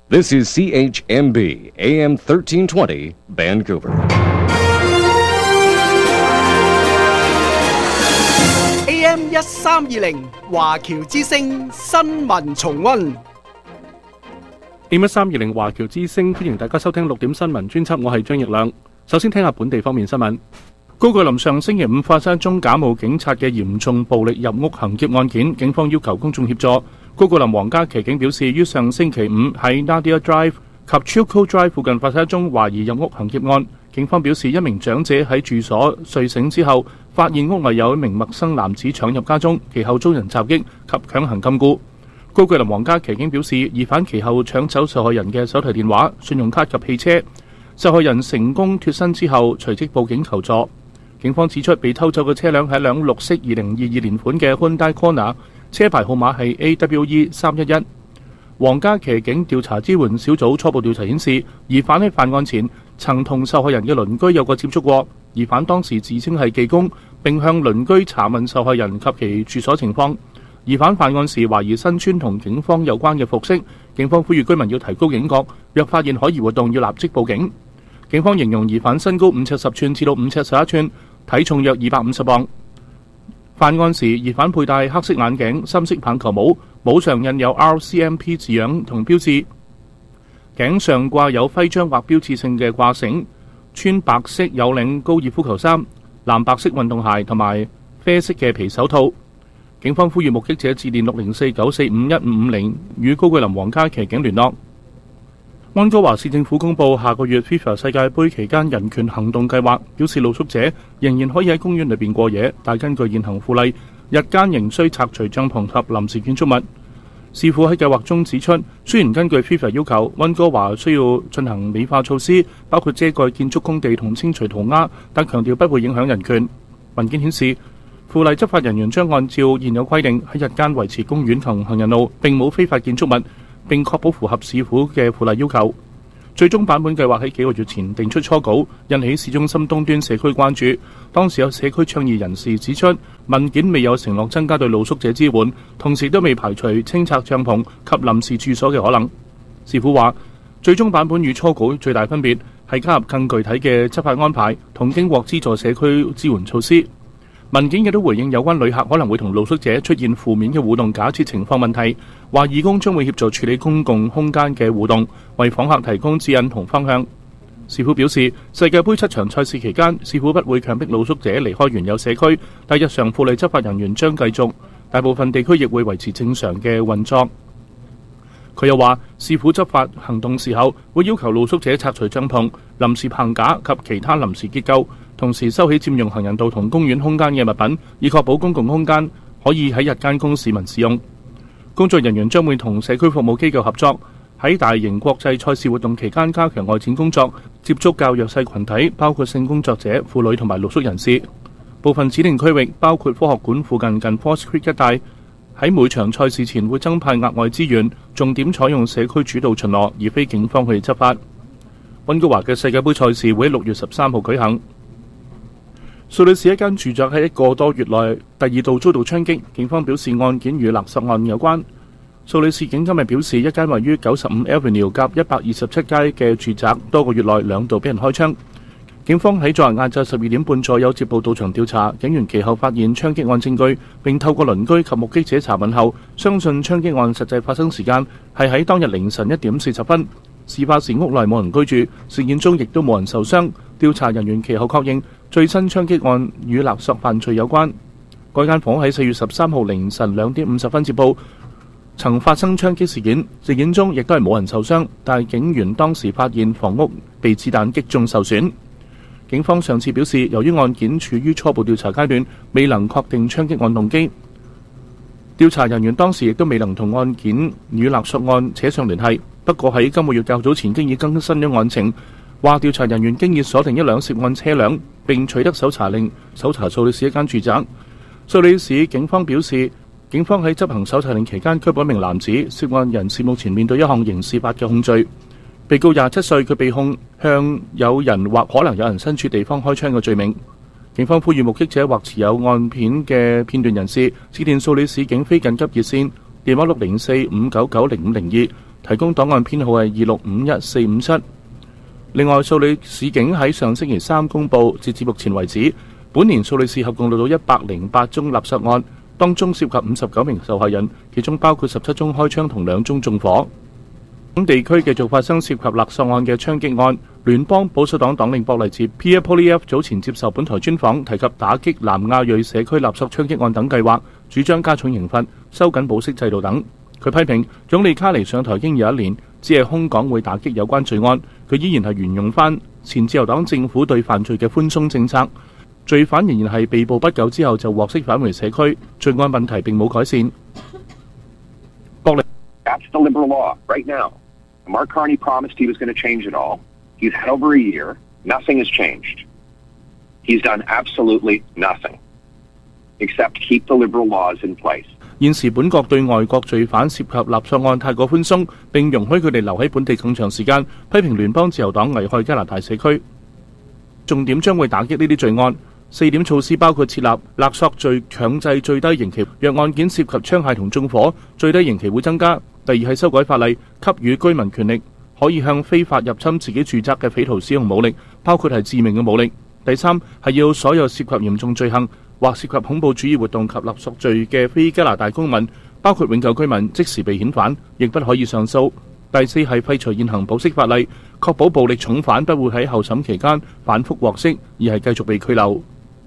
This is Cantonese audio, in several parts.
This is CHMB AM 1320 Vancouver. AM 1320華僑之聲新聞重溫。 AM 1320華僑之聲，歡迎大家收聽6點新聞專輯，我係張奕亮。首先聽下本地方面新聞。高句林上星期五發生一宗假冒警察嘅嚴重暴力入屋行劫案件，警方要求公眾協助。高句林皇家騎警表示，於上星期五喺 Nadia Drive 及 Chilco Drive 附近發生一宗懷疑入屋行劫案。警方表示，一名長者喺住所睡醒之後，發現屋內有一名陌生男子闖入家中，其後遭人襲擊及強行禁錮。高句林皇家騎警表示，疑犯其後搶走受害人嘅手提電話、信用卡及汽車。受害人成功脫身之後，隨即報警求助。警方指出，被偷走嘅車輛係一輛綠色2022年款嘅 Hyundai Kona， 車牌號碼係 AWE 311。皇家騎警調查支援小組初步調查顯示，疑犯喺犯案前曾同受害人嘅鄰居有過接觸過。疑犯當時自稱係技工，並向鄰居查問受害人及其住所情況。疑犯犯案時懷疑身穿同警方有關嘅服飾，警方呼籲居民要提高警覺，若發現可疑活動要立即報警。警方形容疑犯身高5尺10寸至到5尺11寸，體重約250磅。犯案時，疑犯佩戴黑色眼鏡、深色棒球帽，帽上印有 RCMP 字樣同標誌，頸上掛有徽章或標誌性嘅掛繩，穿白色有領高爾夫球衫、藍白色運動鞋同埋啡色嘅皮手套。警方呼籲目擊者致電604-945-1550與高句林皇家騎警聯絡。溫哥華市政府公布下個月 FIFA 世界盃期間人權行動計劃，表示露宿者仍然可以喺公園裏邊過夜，但根據現行附例，日間仍需拆除帳篷及臨時建築物。市府喺計劃中指出，雖然根據 FIFA 要求，溫哥華需要進行美化措施，包括遮蓋建築工地同清除塗鴉，但強調不會影響人權。文件顯示，附例執法人員將按照現有規定喺日間維持公園同行人路，並冇非法建築物，並確保符合市府嘅附例要求。最終版本計劃喺幾個月前定出初稿，引起市中心東端社區關注。當時有社區倡議人士指出，文件未有承諾增加對露宿者支援，同時都未排除清拆帳篷及臨時住所嘅可能。市府話，最終版本與初稿最大分別係加入更具體嘅執法安排同經獲資助社區支援措施。文件亦都回應有關旅客可能會同露宿者出現負面嘅互動假設情況問題，話義工將會協助處理公共空間嘅互動，為訪客提供指引同方向。市府表示，世界盃7場賽事期間，市府不會強迫露宿者離開原有社區，但日常附例執法人員將繼續，大部分地區亦會維持正常嘅運作。佢又話，市府執法行動時候會要求露宿者拆除帳篷、臨時棚架及其他臨時結構，同時收起佔用行人道同公園空間嘅物品，以確保公共空間可以喺日間供市民使用。工作人員將會同社區服務機構合作，喺大型國際賽事活動期間加強外展工作，接觸較弱勢群體，包括性工作者、婦女同埋露宿人士。部分指定區域，包括科學館附近 Force Creek 一帶，喺每場賽事前會增派額外資源，重點採用社區主導巡邏，而非警方去執法。溫哥華嘅世界盃賽事會喺6月13號舉行。蘇黎世一間住宅喺1個多月內第2度遭到槍擊，警方表示案件與勒索案有關。蘇黎世警今日表示，一間位於95 Avenue 夾127街嘅住宅多個月內2度俾人開槍。警方喺昨日晏晝12點半左右接報到場調查，警員其後發現槍擊案證據，並透過鄰居及目擊者查問後，相信槍擊案實際發生時間係喺當日凌晨1點40分。事發時屋內冇人居住，事件中亦都冇人受傷。調查人員其後確認最新槍擊案與勒索犯罪有關。該間房屋喺4月13號凌晨2點50分接報曾發生槍擊事件，事件中亦都係冇人受傷，但係警員當時發現房屋被子彈擊中受損。警方上次表示，由於案件處於初步調查階段，未能確定槍擊案動機。調查人員當時亦都未能同案件與勒索案扯上聯繫。不過喺今個月較早前經已更新咗案情，話調查人員經已鎖定一輛涉案車輛，並取得搜查令，搜查蘇黎世一間住宅。蘇黎世警方表示，警方喺執行搜查令期間拘捕一名男子，涉案人士目前面對一項刑事法嘅控罪。被告27歲，佢被控向有人或可能有人身處地方開槍嘅罪名。警方呼籲目擊者或持有案片嘅片段人士致電蘇黎世警非緊急熱線電話604-599-0502， 提供檔案編號係2651457。另外，素里市警喺上星期三公佈，截至目前為止，本年素里市合共錄到108宗勒索案，當中涉及59名受害人，其中包括17宗開槍同2宗縱火。等地區繼續發生涉及勒索案嘅槍擊案。聯邦保守黨黨領博勵治 Pierre Poilievre 早前接受本台專訪，提及打擊南亞裔社區勒索槍擊案等計劃，主張加重刑罰、收緊保釋制度等。佢批評總理卡尼上台已經有1年，只係空講會打擊有關罪案，佢依然係沿用翻前自由黨政府對犯罪嘅寬鬆政策，罪犯仍然係被捕不久之後就獲釋返回社區，罪案問題並冇改善。 That's the liberal law right now. Mark Carney promised he was going to change it all. He's had over a year. Nothing has changed. He's done absolutely nothing except keep the liberal laws in place. 現時本國對外國罪犯涉及勒索案太過寬鬆，並容許佢哋留喺本地更長時間，批評聯邦自由黨危害加拿大社區。重點將會打擊呢啲罪案。4點措施包括設立勒索罪強制最低刑期，若案件涉及槍械同縱火，最低刑期會增加。第二係修改法例，給予居民權力，可以向非法入侵自己住宅嘅匪徒使用武力，包括係致命嘅武力。第三係要所有涉及嚴重罪行或涉及恐怖主義活動及勒索罪嘅非加拿大公民，包括永久居民，即時被遣返，亦不可以上訴。第四係廢除現行保釋法例，確保暴力重犯不會喺候審期間反覆獲釋，而係繼續被拘留。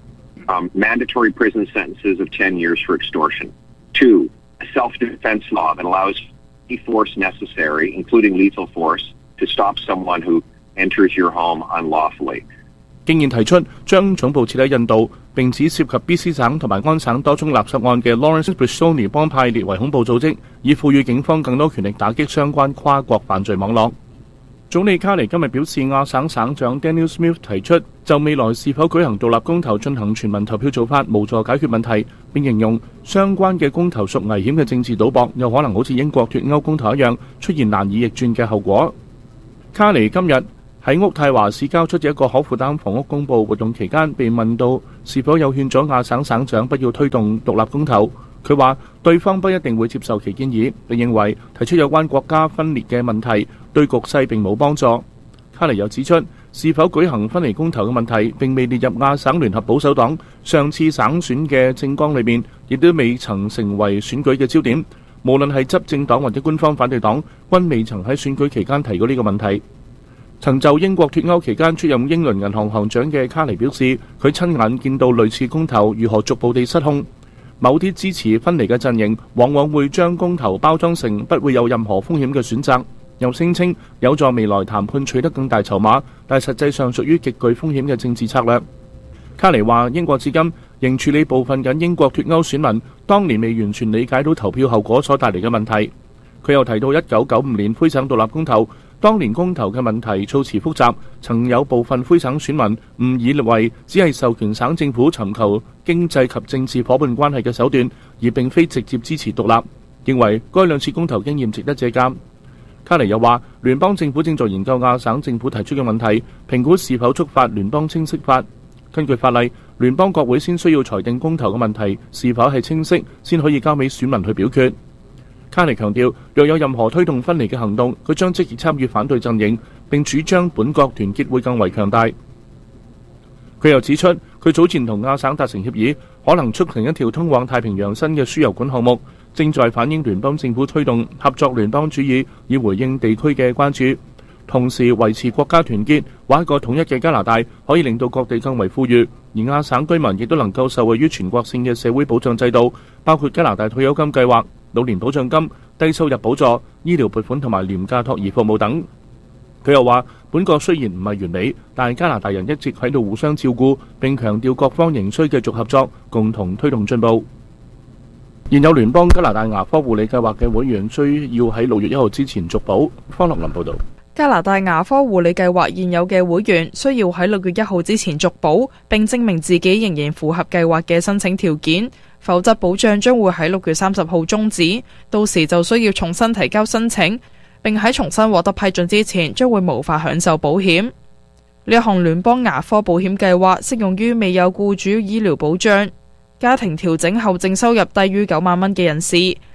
Mandatory prison sentences of 10 years for extortion. 2, a self-defense law that allows any force necessary, including lethal force, to stop someone who enters your home unlawfully. 竟然提出將總部設喺印度，並指涉及 BC 省同埋安省多宗勒索案嘅 Lawrence Bristoni 幫派列為恐怖組織，以賦予警方更多權力打擊相關跨國犯罪網絡。總理卡尼今日表示，亞省省長 Daniel Smith 提出就未來是否舉行獨立公投進行全民投票做法無助解決問題，並形容相關嘅公投屬危險嘅政治賭博，有可能好似英國脫歐公投一樣出現難以逆轉嘅後果。卡尼今日喺渥太華市郊出席一個可負擔房屋公佈活動期間，被問到是否有勸咗亞省省長不要推動獨立公投，佢話對方不一定會接受其建議，並認為提出有關國家分裂嘅問題對局勢並冇幫助。卡尼又指出，是否舉行分離公投嘅問題並未列入亞省聯合保守黨上次省選嘅政綱裏面，亦都未曾成為選舉嘅焦點。無論係執政黨或者官方反對黨，均未曾喺選舉期間提過呢個問題。曾就英國脫歐期間出任英倫銀行行長嘅卡尼表示，佢親眼見到類似公投如何逐步地失控。某啲支持分離嘅陣營往往會將公投包裝成不會有任何風險嘅選擇，又聲稱有助未來談判取得更大籌碼，但實際上屬於極具風險嘅政治策略。卡尼話：英國至今仍處理部分緊英國脫歐選民當年未完全理解到投票後果所帶嚟嘅問題。佢又提到1995年灰省獨立公投，當年公投嘅問題措辭複雜，曾有部分灰省選民誤以為只係授權省政府尋求經濟及政治夥伴關係嘅手段，而並非直接支持獨立，認為該兩次公投經驗值得借鑑。卡尼又話，聯邦政府正在研究亞省政府提出嘅問題，評估是否觸發聯邦清晰法。根據法例，聯邦國會先需要裁定公投嘅問題是否係清晰，先可以交俾選民去表決。卡尼強調，若有任何推動分離嘅行動，佢將積極參與反對陣營，並主張本國團結會更為強大。佢又指出，佢早前同亞省達成協議，可能促成一條通往太平洋新嘅輸油管項目，正在反映聯邦政府推動合作聯邦主義，以回應地區嘅關注，同時維持國家團結，或一個統一嘅加拿大可以令到各地更為富裕，而亞省居民亦都能夠受惠於全國性嘅社會保障制度，包括加拿大退休金計劃、老年保障金、低收入補助、醫療撥款同埋廉價托兒服務等。佢又話，本國雖然唔係完美，但係加拿大人一直喺度互相照顧，並強調各方仍需繼續合作，共同推動進步。現有聯邦加拿大牙科護理計劃嘅會員需要喺6月1號之前續保。方樂林報導。 加拿大牙科護理計劃現有嘅會員需要喺6月1號之前續保，並證明自己仍然符合計劃嘅申請條件，否則保障將會喺6月30號終止，到時就需要重新提交申請，並喺重新獲得批准之前將會無法享受保險。呢一項聯邦牙科保險計劃適用於未有僱主醫療保障、家庭調整後淨收入低於9萬蚊嘅人士、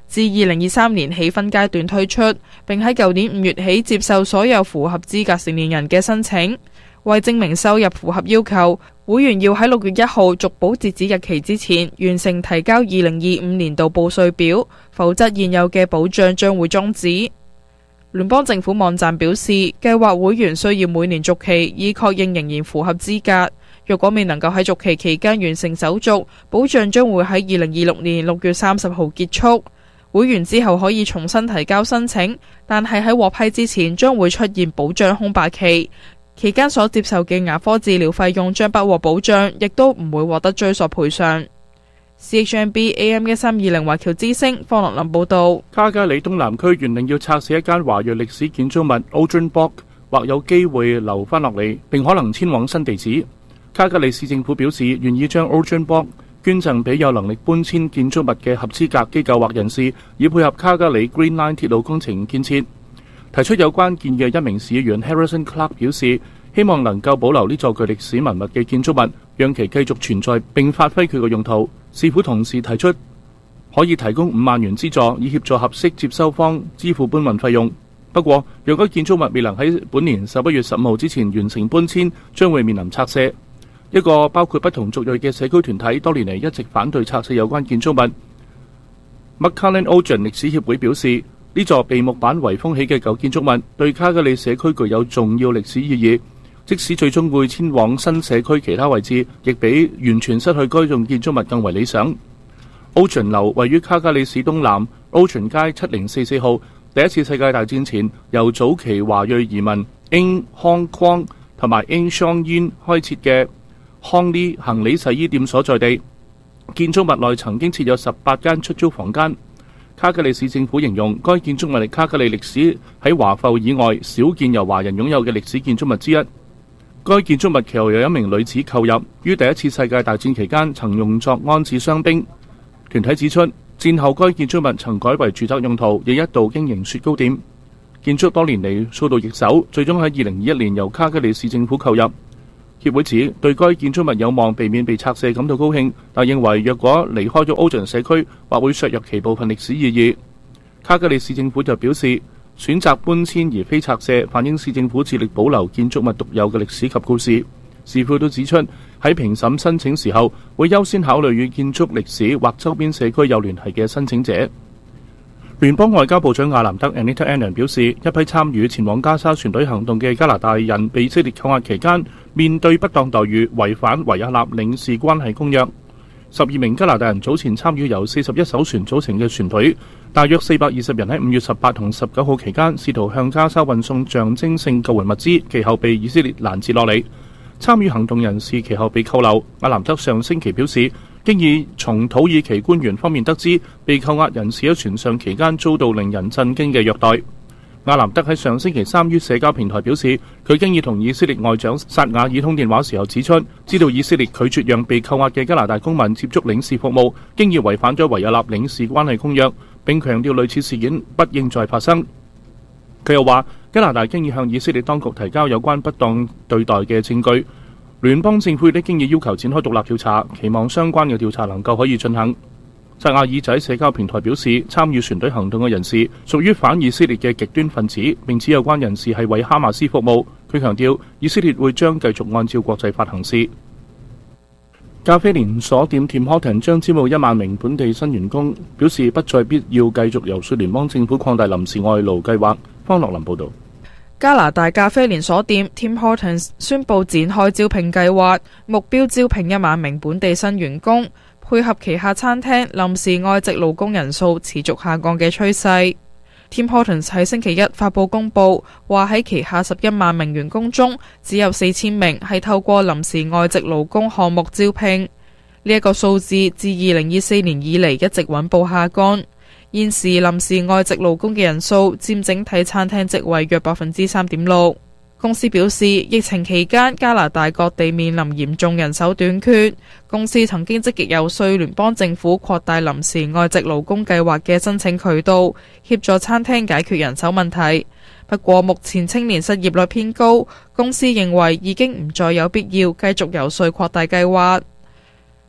自2023年起分階段推出，並喺舊年5月起接受所有符合資格成年人嘅申請。為證明收入符合要求，會員要喺6月1號續保截止日期之前完成提交2025年度報稅表，否則現有嘅保障將會終止。聯邦政府網站表示，計劃會員需要每年續期，以確認仍然符合資格。若果未能夠喺續期期間完成手續，保障將會喺2026年6月30號結束。會員之後可以重新提交申請，但係喺獲批之前將會出現保障空白期，期間所接受嘅牙科治療費用將不獲保障，亦都唔會獲得追索賠償。CHMB AM1320華僑之聲方樂林報道。 卡加里東南區原定要拆卸一間華裔歷史建築物 Ocean Block， 或有機會留返落嚟，並可能遷往新地址。卡加里市政府表示願意將 Ocean Block 捐贈俾有能力搬遷建築物嘅合資格機構或人士，以配合卡加里 Green Line 鐵路工程建設。提出有關建議嘅一名市議員 Harrison Clark 表示，希望能夠保留呢座具歷史文物嘅建築物，讓其繼續存在並發揮佢嘅用途。市府同時提出可以提供5萬元資助，以協助合適接收方支付搬運費用。不過，若果建築物未能喺本年11月15號之前完成搬遷，將會面臨拆卸。一個包括不同族裔嘅社區團體多年嚟一直反對拆卸有關建築物。McCullen Ocean 歷史協會表示，呢座被木板圍封起嘅舊建築物對卡加里社區具有重要歷史意義，即使最終會遷往新社區其他位置，亦比完全失去該棟建築物更為理想。Ocean 樓位於卡加里市東南 Ocean 街7044號，第一次世界大戰前由早期華裔移民 Ng Hong Kwong 同埋 Ng Shong Yin 開設嘅康利行李洗衣店所在地。建築物內曾經設有18間出租房間。卡加里市政府形容該建築物係卡加里歷史喺華埠以外少見由華人擁有嘅歷史建築物之一。該建築物其後由一名女子購入，於第一次世界大戰期間曾用作安置傷兵。團體指出，戰後該建築物曾改為住宅用途，亦一度經營雪糕店。建築多年嚟遭到易手，最終喺2021年由卡加里市政府購入。協會指對該建築物有望避免被拆卸感到高興，但認為若果離開咗 Ocean 社區，或會削弱其部分歷史意義。卡加里市政府就表示，選擇搬遷而非拆卸，反映市政府致力保留建築物獨有嘅歷史及故事。市府都指出，喺評審申請時候，會優先考慮與建築歷史或周邊社區有聯繫嘅申請者。聯邦外交部長亞蘭德 Anita Anand 表示，一批參與前往加沙船隊行動嘅加拿大人被以色列扣押期間，面對不當待遇，違反維也納領事關係公約。12名加拿大人早前參與由41艘船組成嘅船隊，大約420人喺5月18同19號期間試圖向加沙運送象徵性救援物資，其後被以色列攔截落嚟。參與行動人士其後被扣留。亞蘭德上星期表示，經已從土耳其官員方面得知，被扣押人士喺船上期間遭到令人震驚嘅虐待。亞蘭德喺上星期3於社交平台表示，佢經已同以色列外長薩瓦爾通電話時候指出，知道以色列拒絕讓被扣押嘅加拿大公民接觸領事服務，經已違反咗維也納領事關係公約，並強調類似事件不應再發生。佢又話，加拿大經已向以色列當局提交有關不當對待嘅證據，聯邦政府亦都經已要求展開獨立調查，期望相關嘅調查能夠可以進行。薩亞爾在社交平台表示，參與船隊行動嘅人士屬於反以色列嘅極端分子，並指有關人士係為哈馬斯服務。佢強調，以色列會將繼續按照國際法行事。咖啡連鎖店 Tim Hortons 將招募1萬名本地新員工，表示不再必要繼續遊說聯邦政府擴大臨時外勞計劃。方樂林報導。 加拿大咖啡連鎖店 Tim Hortons 宣布展開招聘計劃，目標招聘1萬名本地新員工，配合旗下餐廳臨時外籍勞工人數持續下降嘅趨勢。Tim Hortons 喺星期一發佈公佈，話喺旗下11萬名員工中，只有4000名係透過臨時外籍勞工項目招聘。呢一個數字自2024年以嚟一直穩步下降。現時臨時外籍勞工嘅人數佔整體餐廳職位約 3.6%。公司表示，疫情期間加拿大各地面臨嚴重人手短缺，公司曾經積極遊說聯邦政府擴大臨時外籍勞工計劃嘅申請渠道，協助餐廳解決人手問題。不過目前青年失業率偏高，公司認為已經唔再有必要繼續遊說擴大計劃。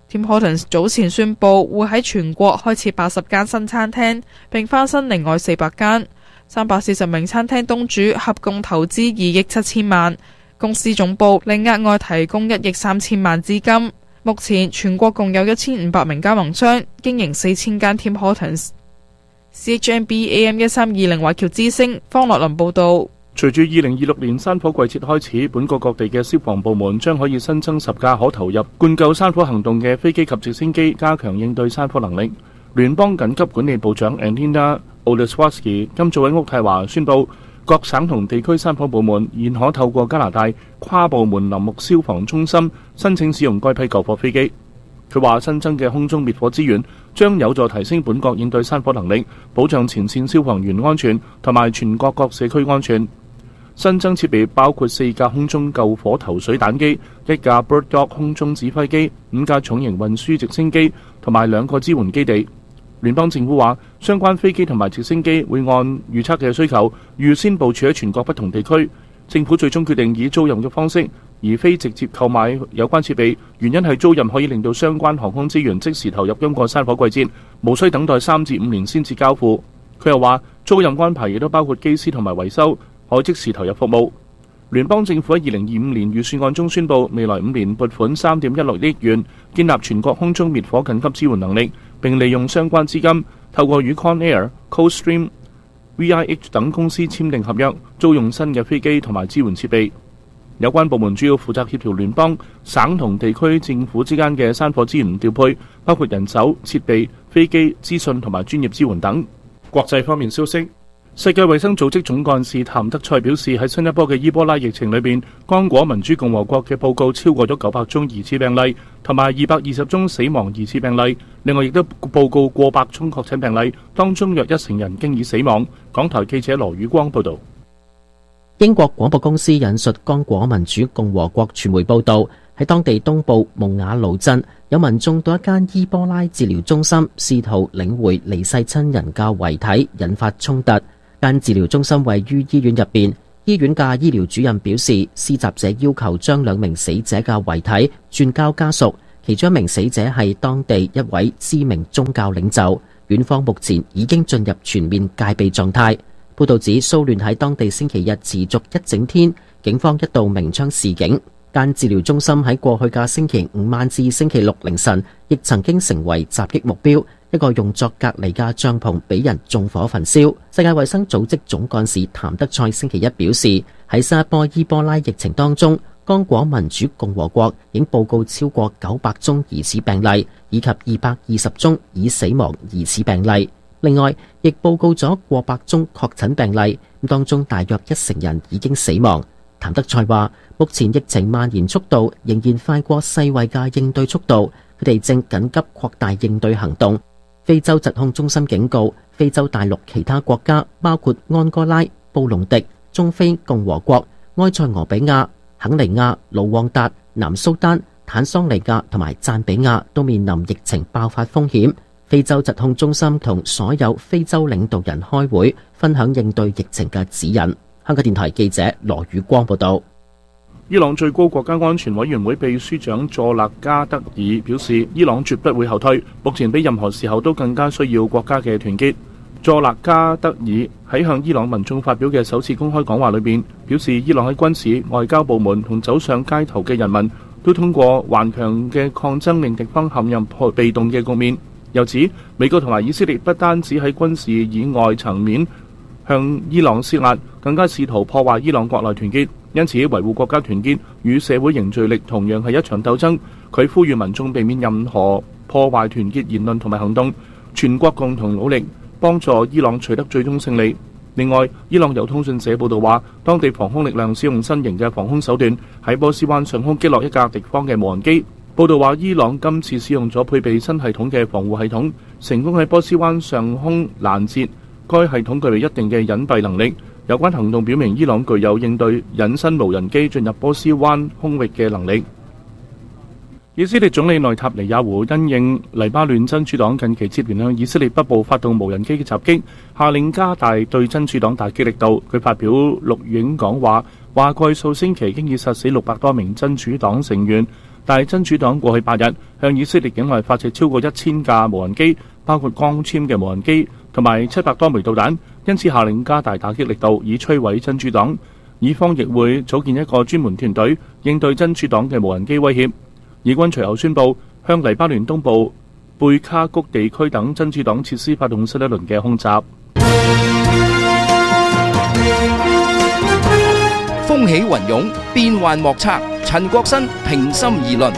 Tim Hortons 早前宣布會喺全國開設80間新餐廳，並翻新另外400間。340名餐廳東主合共投資2億7千萬，公司總部另額外提供1億3千萬資金。目前全國共有1500名加盟商，經營4000間 Tim Hortons。CHMB AM1320 華僑之聲方樂林報導。 隨住2026年山火季節開始，本國各地嘅消防部門將可以新增10架可投入灌救山火行動嘅飛機及直升機，加強應對山火能力。聯邦緊急管理部長 Anina Oleswarsky 今早喺渥太華宣布，各省同地區山火部門現可透過加拿大跨部門林木消防中心申請使用該批救火飛機。佢話新增嘅空中滅火資源將有助提升本國應對山火能力，保障前線消防員安全同埋全國各社區安全。新增設備包括4架空中救火投水彈機、1架 Bird Dog 空中指揮機、5架重型運輸直升機同埋2個支援基地。聯邦政府話，相關飛機同埋直升機會按預測嘅需求預先部署喺全國不同地區。政府最終決定以租賃嘅方式，而非直接購買有關設備，原因係租賃可以令到相關航空資源即時投入今個山火季節，無需等待3至5年先至交付。佢又話，租賃安排亦都包括機師同埋維修，可即時投入服務。聯邦政府喺2025年預算案中宣布，未來5年撥款3.16億元，建立全國空中滅火緊急支援能力，並利用相關資金，透過與 Conair、Coldstream、VIH 等公司簽訂合約，租用新嘅飛機同埋支援設備。有關部門主要負責協調聯邦、省同地區政府之間嘅山火資源調配，包括人手、設備、飛機、資訊同埋專業支援等。國際方面消息，世界衛生組織總幹事譚德塞表示，喺新一波嘅伊波拉疫情裏邊，剛果民主共和國嘅報告超過咗900宗疑似病例，同埋220宗死亡疑似病例。另外亦都報告過百宗確診病例，當中約1成人經已死亡。港台記者羅宇光報導。 英國廣播公司引述剛果民主共和國傳媒報導，喺當地東部蒙瓦盧鎮，有民眾到一間伊波拉治療中心，試圖領回離世親人嘅遺體，引發衝突。間治療中心位於醫院入邊，醫院嘅醫療主任表示，施襲者要求將2名死者嘅遺體轉交家屬，其中1名死者係當地一位知名宗教領袖。院方目前已經進入全面戒備狀態。報道指騷亂喺當地星期日持續一整天，警方一度鳴槍示警。間治療中心喺過去嘅星期5晚至星期6凌晨，亦曾經成為襲擊目標。一個用作隔離嘅帳篷俾人縱火焚燒。世界衛生組織總幹事譚德塞星期一表示，喺新一波伊波拉疫情當中，剛果民主共和國已經報告超過900宗疑似病例，以及220宗已死亡疑似病例。另外，亦報告咗過百宗確診病例，當中大約1成人已經死亡。譚德塞話，目前疫情蔓延速度仍然快過世衛嘅應對速度，佢哋正緊急擴大應對行動。非洲疾控中心警告，非洲大陸其他國家包括安哥拉、布隆迪、中非共和國、埃塞俄比亞、肯尼亞、盧旺達、南蘇丹、坦桑尼亞同埋贊比亞都面臨疫情爆發風險。非洲疾控中心同所有非洲領導人開會，分享應對疫情嘅指引。香港電台記者羅宇光報道。 伊朗最高國家安全委員會秘書長佐勒加德爾表示，伊朗絕不會後退，目前比任何時候都更加需要國家嘅團結。佐勒加德爾喺向伊朗民眾發表嘅首次公開講話裏邊表示，伊朗喺軍事、外交部門同走上街頭嘅人民都通過頑強嘅抗爭令敵方陷入被動嘅局面。又指美國同埋以色列不單止喺軍事以外層面向伊朗施壓，更加試圖破壞伊朗國內團結。因此，維護國家團結與社會凝聚力同樣係一場鬥爭。佢呼籲民眾避免任何破壞團結言論同埋行動，全國共同努力幫助伊朗取得最終勝利。另外，伊朗有通訊社報道話，當地防空力量使用新型嘅防空手段，喺波斯灣上空擊落一架敵方嘅無人機。報道話，伊朗今次使用咗配備新系統嘅防護系統，成功喺波斯灣上空攔截。該系統具備一定嘅隱蔽能力。有關行動表明，伊朗具有應對隱身無人機進入波斯灣空域嘅能力。以色列總理內塔尼亞胡因應黎巴嫩真主黨近期接連向以色列北部發動無人機嘅襲擊，下令加大對真主黨打擊力度。佢發表錄影講話，話過去數星期經已殺死600多名真主黨成員， 但係真主黨過去8日向以色列境內發射超過1000架無人機，包括光纖嘅無人機同埋700多枚導彈，因此下令加大打擊力度，以摧毀真主黨。以方亦會組建一個專門團隊應對真主黨嘅無人機威脅。以軍隨後宣布向黎巴嫩東部貝卡谷地區等真主黨設施發動新一輪嘅空襲。 風起雲湧，變幻莫測。陳國新平心而論。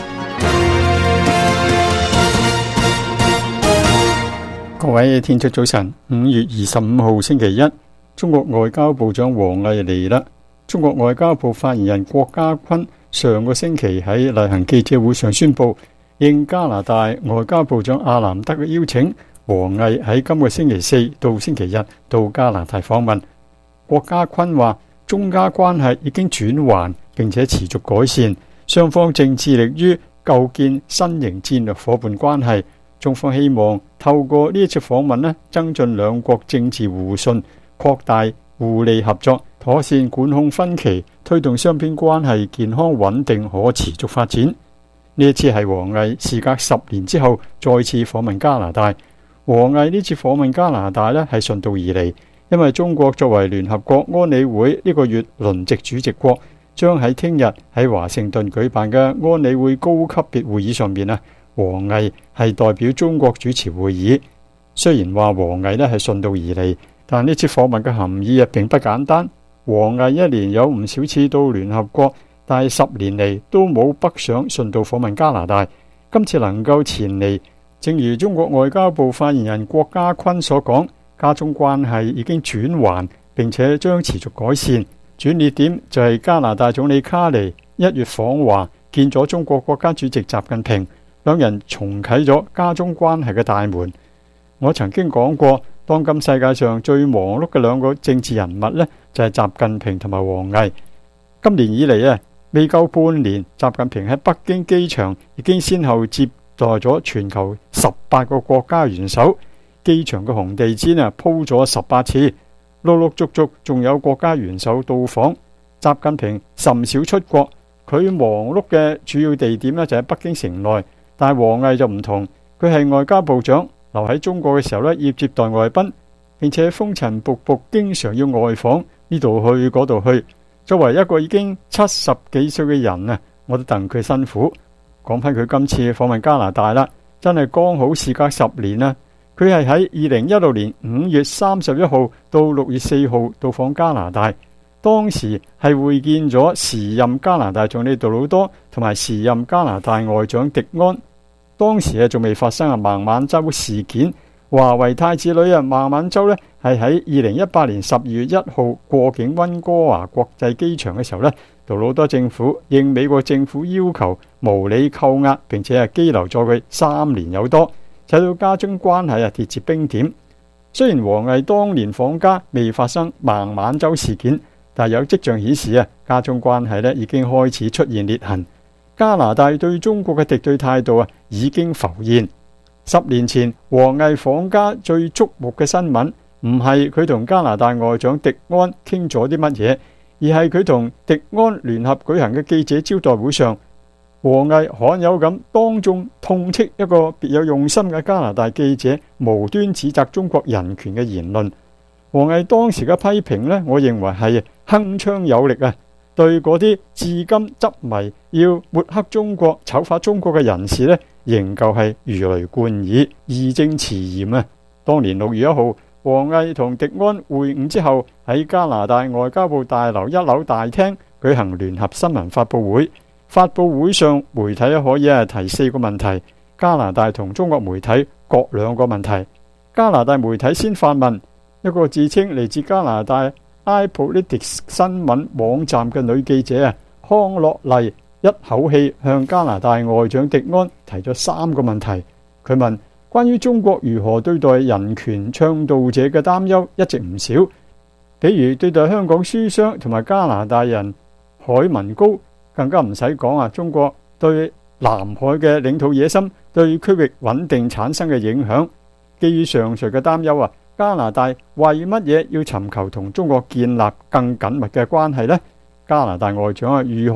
各位聽眾早晨，5月25號星期一，中國外交部長王毅嚟啦。中國外交部發言人郭家坤上個星期喺例行記者會上宣布，應加拿大外交部長阿南德嘅邀請，王毅喺今個星期四到星期日到加拿大訪問。郭家坤話，中加關係已經轉圜並且持續改善，雙方正致力於構建新型戰略夥伴關係。中方希望透過呢一次訪問增進兩國政治互信，擴大互利合作，妥善管控分歧，推動雙邊關係健康穩定可持續發展。呢一次係王毅事隔10年之後再次訪問加拿大。王毅呢次訪問加拿大係順道而嚟，因為中國作為聯合國安理會呢個月輪值主席國，將喺聽日喺華盛頓舉辦嘅安理會高級別會議上面王毅係代表中國主持會議。雖然話王毅係順道而嚟，但呢次訪問嘅含義並不簡單。王毅一年有唔少次到聯合國，但係10年嚟都冇北上順道訪問加拿大。今次能夠前嚟，正如中國外交部發言人郭家坤所講，加中關係已經轉圜並且將持續改善。轉捩點就係加拿大總理卡尼1月訪華，見咗中國國家主席習近平，兩人重啟咗加中關係嘅大門。我曾經講過，當今世界上最忙碌嘅兩個政治人物就係習近平同埋王毅。今年以嚟未夠半年，習近平喺北京機場已經先後接待咗全球18個國家元首，機場嘅紅地毯鋪咗18次，陸陸續續仲有國家元首到訪。習近平甚少出國，佢忙碌嘅主要地點就喺北京城內。但係王毅就唔同，佢係外交部長，留喺中國嘅時候要接待外賓，並且風塵僕僕，經常要外訪，呢度去嗰度去。作為一個已經70幾歲嘅人我都戥佢辛苦。講翻佢今次訪問加拿大啦，真係剛好事隔10年啦。佢係喺2016年5月31號到6月4號到訪加拿大，當時係會見咗時任加拿大總理杜魯多同埋時任加拿大外長迪安。當時仲未發生孟晚舟事件，華為太子女孟晚舟係喺2018年12月1號過境溫哥華國際機場嘅時候杜魯多政府應美國政府要求無理扣押，並且羈留咗佢3年有多，使到加中關係跌至冰點。雖然王毅當年訪加未發生孟晚舟事件，但有跡象顯示加中關係已經開始出現裂痕。加拿大對中國嘅敵對態度已經浮現。10年前王毅訪加最矚目嘅新聞，唔係佢同加拿大外長迪安傾咗啲乜嘢，而係佢同迪安聯合舉行嘅記者招待會上，王毅罕有咁當眾痛斥一個別有用心嘅加拿大記者無端指責中國人權嘅言論。王毅當時嘅批評我認為係鏗鏘有力對嗰啲至今執迷要抹黑中國、醜化中國嘅人士仍舊係如雷貫耳、義正辭嚴當年6月1號，王毅同迪安會晤之後，喺加拿大外交部大樓1樓大廳舉行聯合新聞發佈會。發佈會上，媒體可以提4個問題，加拿大同中國媒體各2個問題。加拿大媒體先發問，一個自稱嚟自加拿大iPolitics 新聞網站嘅女記者康樂麗一口氣向加拿大外長迪安提咗3個問題。佢問關於中國如何對待人權倡導者嘅擔憂一直唔少，比如對待香港書商同埋加拿大人海文高，更加唔使講中國對南海嘅領土野心對區域穩定產生嘅影響。基於上述嘅擔憂加拿大為乜嘢要尋求同中國建立更緊密嘅關係呢？加拿大外長如何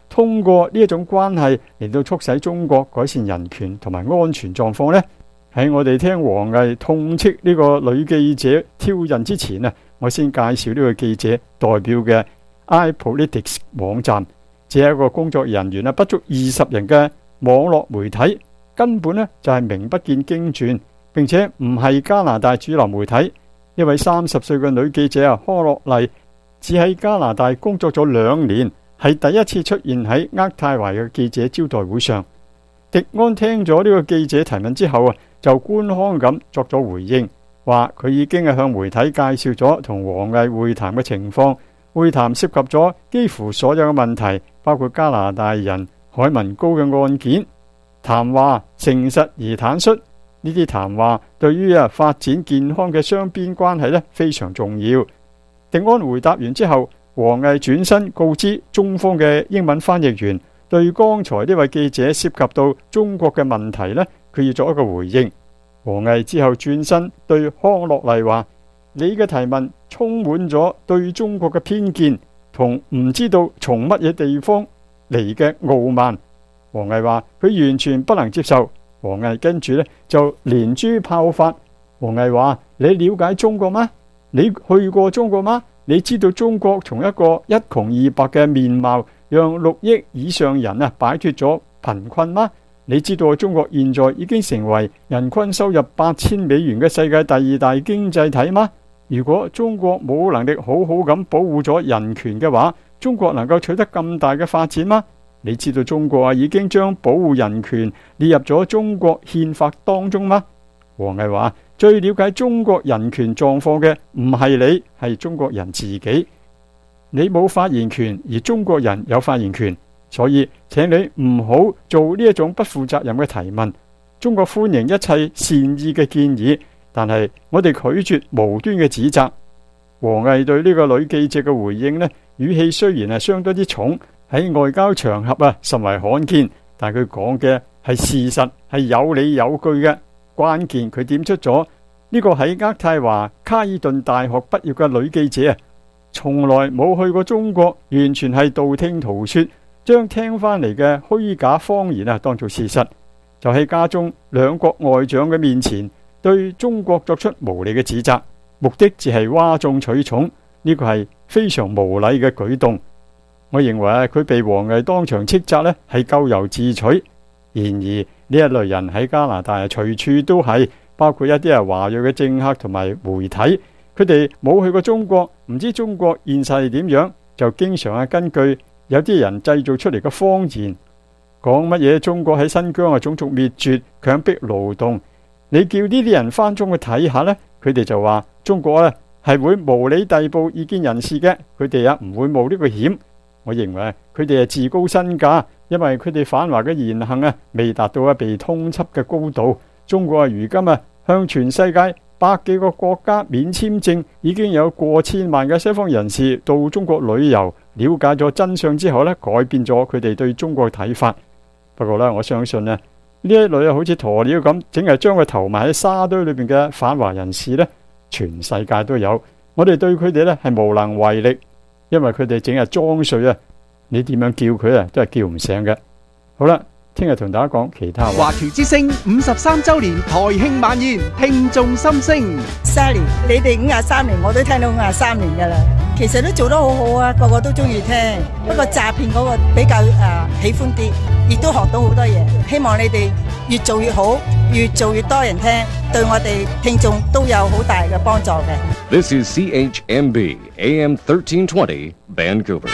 通過呢一種關係嚟到促使中國改善人權同埋安全狀況呢？喺我哋聽王毅痛斥呢個女記者挑釁之前啊，我先介紹呢個記者代表嘅 iPolitics 網站，只係一個工作人員不足20人嘅網絡媒體，根本呢就係名不見經傳，並且唔係加拿大主流媒體。一位30歲嘅女記者康樂麗只喺加拿大工作咗2年，係第一次出現喺渥太華嘅記者招待會上。迪安聽咗呢個記者提問之後就官腔咁作咗回應，話佢已經向媒體介紹咗同王毅會談嘅情況，會談涉及咗幾乎所有嘅問題，包括加拿大人海文高嘅案件。談話誠實而坦率，呢啲談話對於發展健康嘅雙邊關係非常重要。迪安回答完之後，王毅轉身告知中方嘅英文翻譯員，對剛才呢位記者涉及到中國嘅問題佢要作一個回應。王毅之後轉身對康樂麗話：你嘅提問充滿咗對中國嘅偏見同唔知道從乜嘢地方嚟嘅傲慢。王毅話佢完全不能接受。王毅跟住就連珠炮發。王毅話：你了解中國嗎？你去過中國嗎？你知道中國從一個一窮二白嘅面貌，讓6億以上人擺脫咗貧困嗎？你知道中國現在已經成為人均收入8000美元嘅世界第2大經濟體嗎？如果中國冇能力好好咁保護咗人權嘅話，中國能夠取得咁大嘅發展嗎？你知道中國已經將保護人權列入咗中國憲法當中嗎？王毅話：最了解中國人權狀況嘅唔係你，係中國人自己。你冇發言權，而中國人有發言權。所以請你唔好做呢一種不負責任嘅提問。中國歡迎一切善意嘅建議，但係我哋拒絕無端嘅指責。王毅對呢個女記者嘅回應語氣雖然係相當之重，喺外交場合甚為罕見，但佢講嘅係事實，係有理有據嘅。關鍵佢點出咗呢個喺渥太華卡爾頓大學畢業嘅女記者從來冇去過中國，完全係道聽途說，將聽翻嚟嘅虛假謊言當做事實，就喺家中兩國外長嘅面前對中國作出無理嘅指責，目的只係嘩眾取寵。呢個係非常無禮嘅舉動。我認為佢被王毅當場斥責係咎由自取。然而呢一類人喺加拿大隨處都係，包括一啲華裔嘅政客同埋媒體，佢哋冇去過中國，唔知中國現實係點樣，就經常根據有啲人製造出嚟嘅謊言，講乜嘢中國喺新疆種族滅絕、強迫勞動。你叫呢啲人翻中去睇下佢哋就話中國係會無理逮捕異見人士嘅，佢哋唔會冒呢個險。我認為佢哋係自高身價，因為佢哋反華嘅言行未達到被通緝嘅高度。中國如今向全世界100幾個國家免簽證，已經有過千萬嘅西方人士到中國旅遊，了解咗真相之後改變咗佢哋對中國嘅睇法。不過我相信呢一類好似鴕鳥咁，淨係將佢投埋喺沙堆裏邊嘅反華人士全世界都有。我哋對佢哋係無能為力，因為佢哋淨係裝睡你點樣叫佢都係叫唔醒嘅。好啦，聽日同大家講其他話。 華僑之聲53週年台慶晚宴，聽眾心聲。 Sally，你哋53年，我都聽到53年噶啦。其實都做得好好啊，個個都中意聽。不過詐騙嗰個比較喜歡啲，亦都學到好多嘢。希望你哋越做越好，越做越多人聽，對我哋聽眾都有好大嘅幫助嘅。 This is CHMB AM 1320 Vancouver。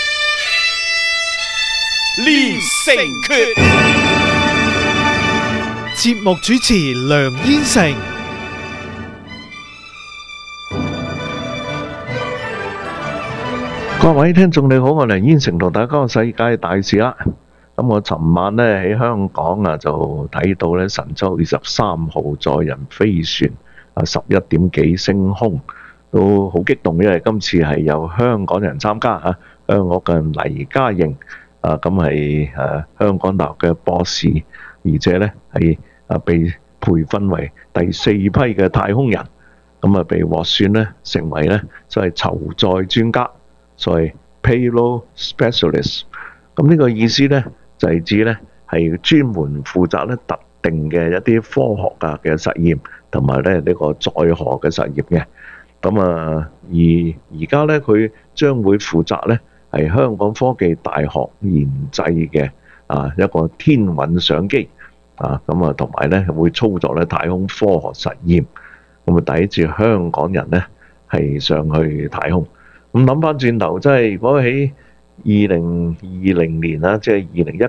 連城訣，節目主持梁燕成。 各位聽眾你好，我梁燕成同大家講世界大事啦。咁我尋晚呢喺香港就睇到呢神舟23號載人飛船11點幾升空，都好激動，因為今次係有香港人參加香港嘅黎嘉瑩。咁係香港大學嘅博士，而且呢係被培訓為第4批嘅太空人，咁被獲選呢成為呢就係籌載專家，所謂 payload specialist。咁咁呢個意思呢，就係指呢係專門負責呢特定嘅一啲科學嘅實驗，同埋呢個載荷嘅實驗嘅。咁而家呢，佢將會負責呢係香港科技大學研製嘅一個天韻相機同埋呢會操作呢太空科學實驗。咁第一次香港人呢係上去太空。咁諗翻轉頭，即係如果喺2020年啦，即係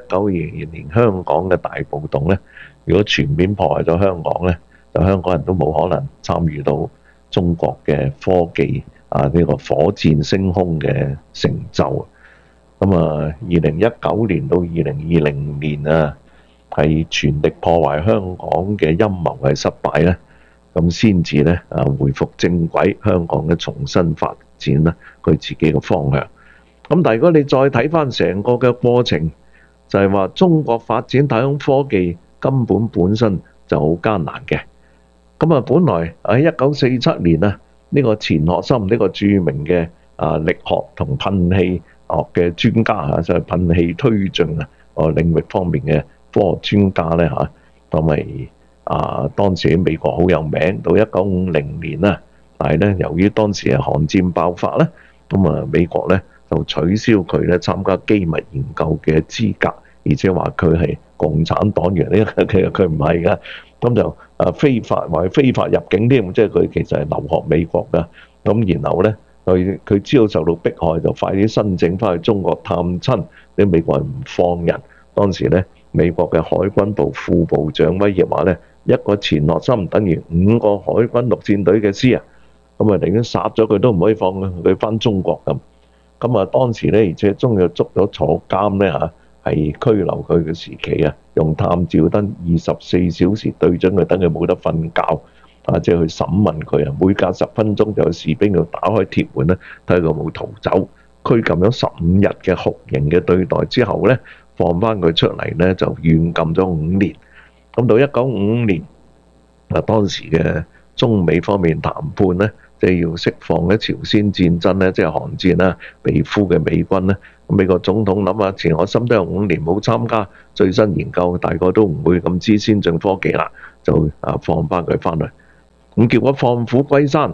2019年香港嘅大暴動呢，如果全面破壞咗香港呢，就香港人都冇可能參與到中國嘅科技呢個火箭升空嘅成就。咁2019年到2020年係全力破壞香港嘅陰謀係失敗呢，咁先至呢回復正軌，香港嘅重新發展呢佢自己嘅方向。咁但係如果你再睇翻成個嘅過程，就係話中國發展太空科技根本身就好艱難嘅。咁本來喺1947年呢個錢學森呢個著名嘅力學同噴氣學嘅專家就係噴氣推進領域方面嘅科學專家呢同埋當時喺美國好有名。到1950年啦，但係呢由於當時係寒戰爆發咧，咁美國呢就取消佢咧參加機密研究嘅資格，而且話佢係共產黨員。呢其實佢唔係噶，咁就非法入境添，即係佢其實係留學美國噶。咁然後呢，佢知道受到迫害，就快啲申請翻去中國探親。啲美國人唔放人。當時呢，美國嘅海軍部副部長威脅話呢，一個錢學森等於5個海軍陸戰隊嘅師啊，咁寧願殺咗佢都唔可以放佢翻中國咁。咁當時呢，而且終於捉咗坐監呢係拘留佢嘅時期用探照燈24小時對準佢，等佢冇得瞓覺即係去審問佢每隔10分鐘就有士兵要打開鐵門睇佢冇逃走。拘禁咗15日嘅酷刑嘅對待之後呢，放翻佢出嚟呢，就軟禁咗5年。咁到1955年當時嘅中美方面談判呢，即係要釋放咧朝鮮戰爭咧，即係韓戰啦，被俘嘅美軍咧。美國總統諗下，錢學森都有5年冇參加最新研究，大概都唔會咁知先進科技啦，就放翻佢翻去。咁結果放虎歸山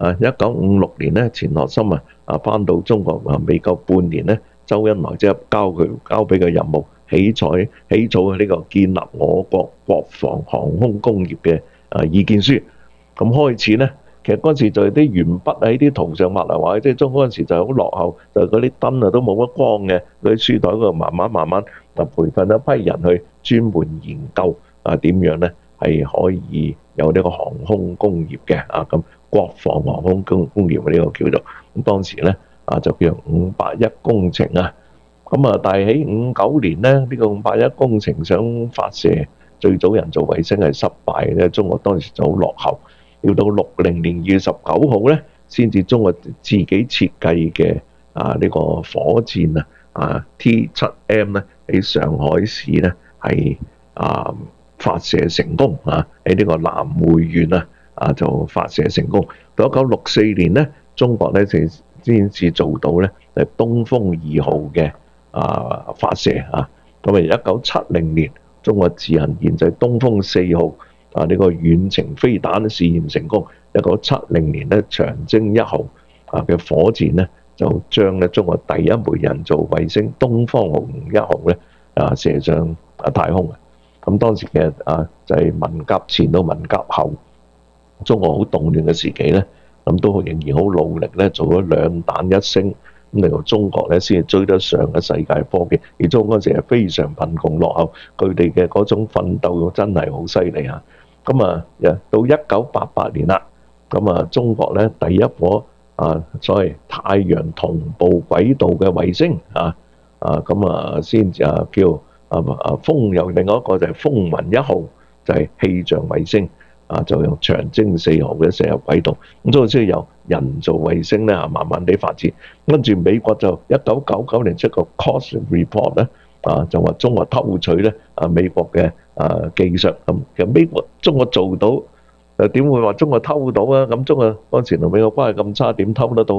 ，1956年咧，錢學森翻到中國未夠半年咧，周恩來即係交俾佢任務，起草呢個建立我國國防航空工業嘅意見書。咁開始咧。其實嗰陣時就係啲鉛筆喺啲圖上畫嚟畫，即係中嗰陣時就好落後，就嗰啲燈都冇乜光嘅，嗰啲書台嗰度慢慢培訓一批人去專門研究點樣咧係可以有呢個航空工業嘅咁國防航空工業呢個叫做咁當時咧就叫做581工程咁但係喺59年咧呢個581工程想發射最早人造衛星係失敗嘅，中國當時就好落後。要到60年2月19號咧，先至中國自己設計嘅呢個火箭T7M 咧喺上海市咧係發射成功喺呢個南匯縣就發射成功。到1964年咧，中國咧先至做到咧係東風2號嘅發射咁1970年，中國自行研製東風4號。呢個遠程飛彈試驗成功。1970年咧，長征1號嘅火箭咧，就將咧中國第一枚人造衛星東方紅1號咧射上太空。咁當時嘅就係文革前到文革後，中國好動亂嘅時期咧，咁都仍然好努力咧，做咗2彈1星，咁令到中國咧先至追得上嘅世界科技。而中國嗰陣時係非常貧窮落後，佢哋嘅嗰種奮鬥真係好犀利咁到1988年啦，咁中國咧第一顆所謂太陽同步軌道嘅衛星咁先至叫風，有另外一個就係風雲1號，就係氣象衛星就用長征4號嘅射入軌道。咁所以先有人造衛星咧慢慢地發展。跟住美國就1999年出個 Cost Report 咧就話中國偷取咧美國嘅技術。咁其實中國做到，又點會話中國偷到啊？咁中國嗰時同美國關係咁差，點偷得到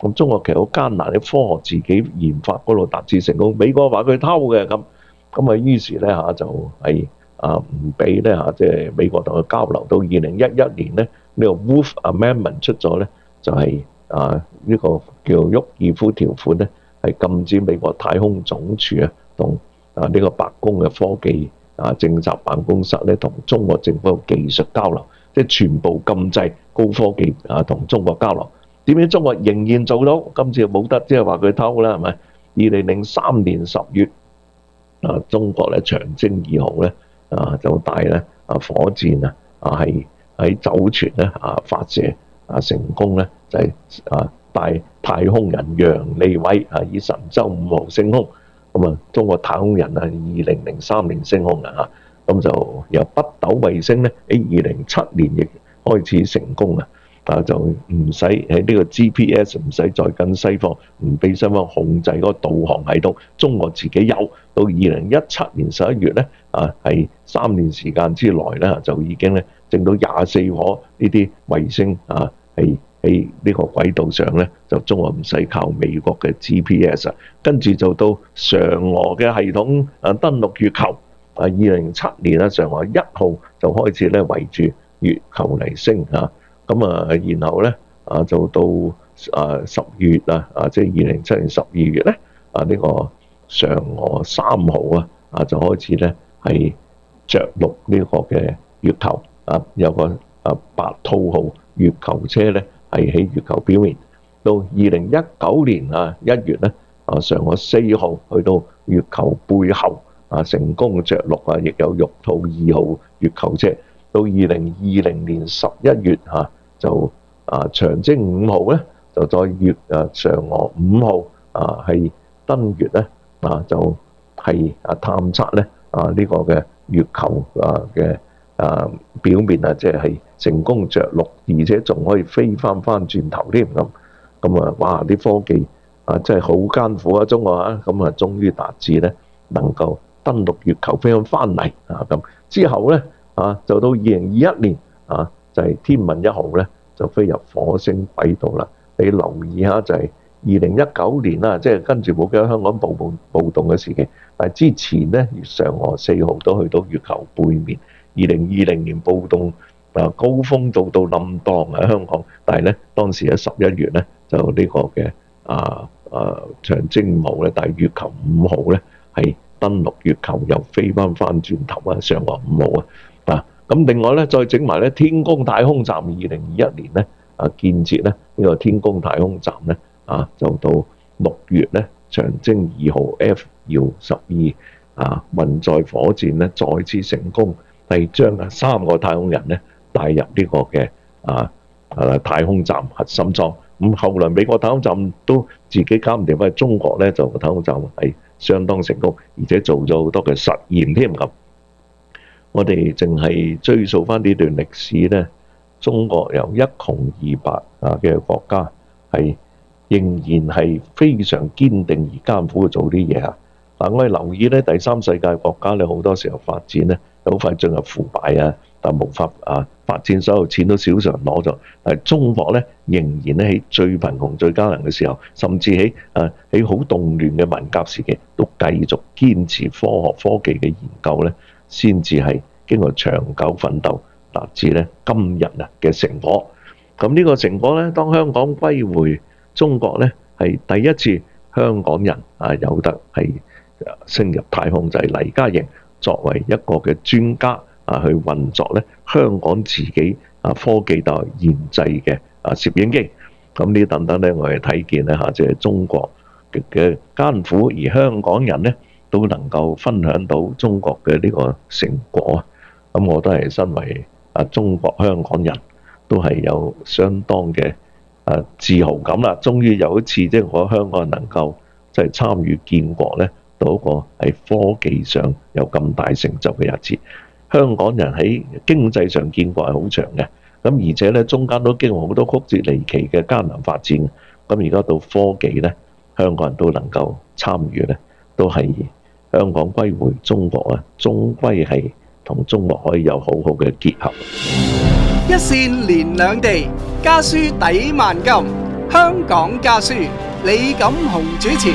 咁中國其實好艱難，啲科學自己研發嗰度達至成功。美國話佢偷嘅咁於是咧就係唔俾咧即係美國同佢交流。到2011年咧，呢個 Wolf Amendment 出咗咧，就係呢個叫沃爾夫條款咧，係禁止美國太空總署同呢個白宮嘅科技政策辦公室咧同中國政府嘅技術交流，即係全部禁制高科技同中國交流。點解中國仍然做到？今次冇得即係話佢偷啦，係咪？2003年10月，中國咧長征2號咧就帶咧火箭係喺酒泉咧發射成功咧，就係帶太空人楊利偉以神舟5號升空。咁中國太空人2003年升空咁就由北斗衛星咧喺2007年亦開始成功就唔使喺呢個 GPS 唔使再跟西方，唔俾西方控制嗰個導航系統，中國自己有。到2017年11月咧係3年時間之內咧就已經咧整到24顆呢啲衛星係喺呢個軌道上咧，就中國唔使靠美國嘅 GPS。跟住就到嫦娥嘅系統登陸月球，2007年嫦娥1號就開始咧圍住月球嚟升然後咧就到10月即係2007年12月咧呢個嫦娥3號就開始咧係着陸呢個嘅月球有個白兔號月球車咧係喺月球表面。到2019年1月咧嫦娥4號去到月球背後成功着陸亦有玉兔2號月球車。到2020年11月就長征5號咧就再嫦娥5號係登月咧就係探測咧呢個嘅月球嘅表面即係成功着陸，而且仲可以飛翻轉頭添哇！啲科技真係好艱苦中國終於達至咧能夠登陸月球飛翻嚟之後咧就到2021年就係天問1號咧就飛入火星軌道啦。你留意下就係2019年即係跟住冇幾多香港暴動嘅時期，但係之前咧嫦娥4號都去到月球背面。2020年暴動高峰到冧檔喺香港，但係咧當時喺11月咧就呢個嘅長征5號咧，但係月球5號咧係登陸月球又飛翻轉頭嫦娥5號咁另外咧再整埋咧天宮太空站，2021年咧建設咧呢個天宮太空站咧就到6月咧長征2號 F-12運載火箭咧再次成功，係將3個太空人咧帶入呢個嘅太空站核心艙。咁後來美國太空站都自己搞唔掂，因為中國咧就太空站係相當成功，而且做咗好多嘅實驗添咁。我哋淨係追溯翻呢段歷史咧，中國由一窮二白嘅國家係仍然係非常堅定而艱苦去做啲嘢我哋留意咧，第三世界國家咧好多時候發展咧好快進入腐敗但無法發展，所有錢都少數人攞咗。但係中國咧仍然咧喺最貧窮最艱難嘅時候，甚至喺好動亂嘅文革時期，都繼續堅持科學科技嘅研究咧，先至係經過長久奮鬥達至咧今日嘅成果。咁呢個成果咧，當香港歸回中國咧，係第一次香港人有得係升入太空，就係黎嘉瑩作為一個嘅專家去運作咧香港自己科技代研製嘅攝影機。咁呢等等咧，我哋睇見咧即係中國嘅艱苦，而香港人咧都能夠分享到中國嘅呢個成果。咁我都係身為中國香港人，都係有相當嘅自豪感啦。終於有一次即係我香港人能夠即係參與建國咧，到一個係科技上有咁大成就嘅日子。香港人喺經濟上建國係好長嘅，咁而且咧中間都經過好多曲折離奇嘅艱難發展。咁而家到科技咧，香港人都能夠參與咧，都係香港歸回中國終歸係同中國可以有好好嘅結合。 一線連兩地，家書抵萬金。 香港家書，李錦雄主持。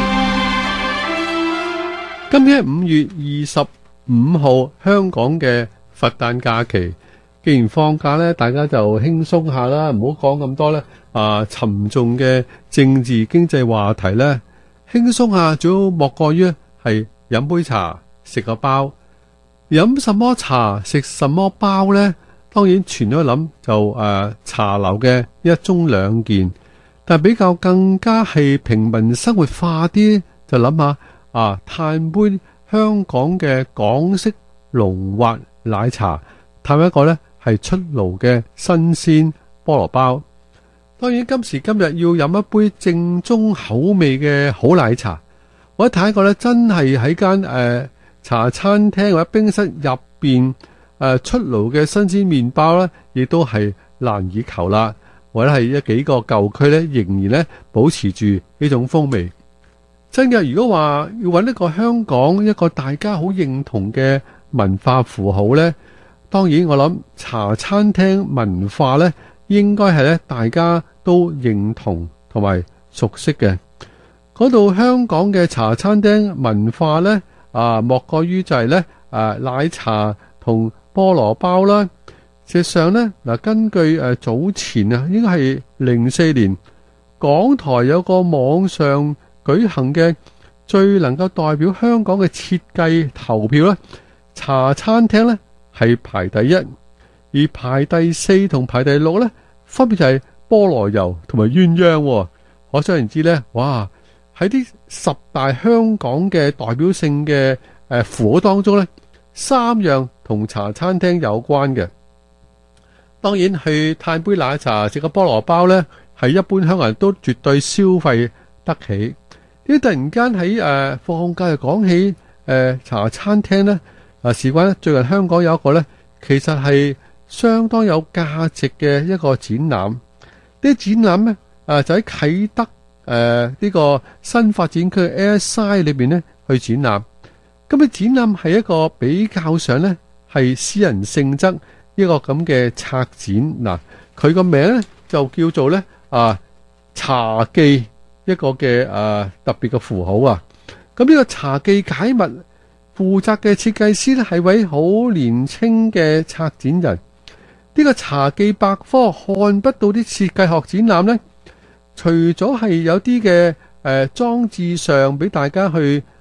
今天係5月25號，香港嘅佛誕假期。既然放假呢，大家就輕鬆下啦，唔好講咁多呢沉重嘅政治經濟話題呢，輕鬆下，主要莫過於係飲杯茶，食個包。飲什麼茶，食什麼包呢？當然全咗諗就茶樓嘅一盅兩件，但比較更加係平民生活化啲，就諗下嘆杯香港嘅港式龍滑奶茶，嘆一個呢係出爐嘅新鮮菠蘿包。當然今時今日要飲一杯正宗口味嘅好奶茶，或者睇一個呢真係喺間茶餐廳或者冰室入邊出爐嘅新鮮麵包呢，亦都係難以求啦。或者係幾個舊區呢，仍然呢保持住呢種風味。真嘅，如果話要揾一個香港一個大家好認同嘅文化符號呢，當然我諗茶餐廳文化呢應該係呢大家都認同同埋熟悉嘅。嗰度香港嘅茶餐廳文化呢，莫過於就係呢奶茶同菠蘿包啦。事實上呢，根據早前應該係04年港台有個網上舉行嘅最能夠代表香港嘅設計投票呢，茶餐廳呢係排第一，而排第4同排第6呢，分別就係菠蘿油同埋鴛鴦。可想而知呢，哇！喺啲10大香港嘅代表性嘅符號當中呢，3樣同茶餐廳有關嘅。當然去嘆杯奶茶食個菠蘿包呢，係一般香港人都絕對消費得起。呢突然間喺放假就講起茶餐廳呢，事關最近香港有一個呢，其實係相當有價值嘅一個展覽。啲展覽呢，就喺啟德呢個新發展區嘅 ASI 裏邊呢去展覽。咁嘅展覽係一個比較上呢係私人性質一個咁嘅策展。嗱，佢個名呢就叫做呢茶記，一個嘅特別嘅符號啊。咁呢個茶記解密負責嘅設計師呢係位好年輕嘅策展人。呢個茶記百科看不到啲設計學展覽呢，除咗係有啲嘅裝置上俾大家去